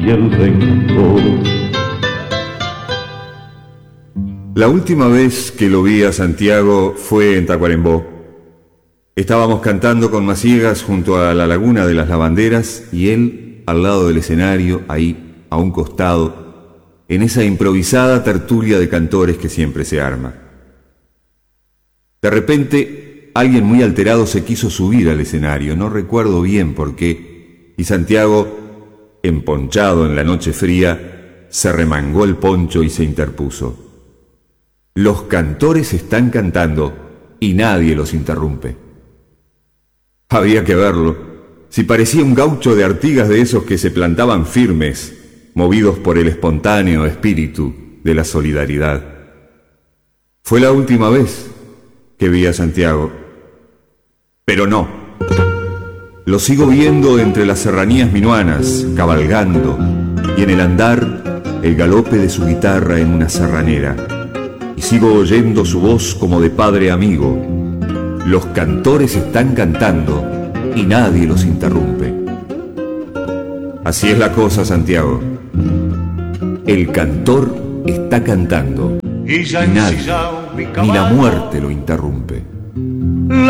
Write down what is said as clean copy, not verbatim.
y el rencor. La última vez que lo vi a Santiago fue en Tacuarembó. Estábamos cantando con Maciegas junto a la laguna de las lavanderas y él al lado del escenario, ahí, a un costado, en esa improvisada tertulia de cantores que siempre se arma. De repente, alguien muy alterado se quiso subir al escenario, no recuerdo bien por qué, y Santiago, emponchado en la noche fría, se remangó el poncho y se interpuso. Los cantores están cantando y nadie los interrumpe. Había que verlo, si parecía un gaucho de Artigas de esos que se plantaban firmes, movidos por el espontáneo espíritu de la solidaridad. Fue la última vez que vi a Santiago, pero no. Lo sigo viendo entre las serranías minuanas, cabalgando, y en el andar el galope de su guitarra en una serranera. Y sigo oyendo su voz como de padre amigo. Los cantores están cantando y nadie los interrumpe. Así es la cosa, Santiago. El cantor está cantando y nadie, ni la muerte lo interrumpe.